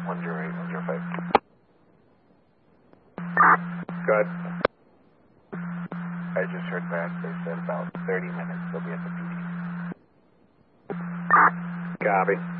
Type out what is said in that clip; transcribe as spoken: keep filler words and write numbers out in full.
one zero eight, one zero five. Good. I just heard back. They said about thirty minutes they'll be at the P D. Copy.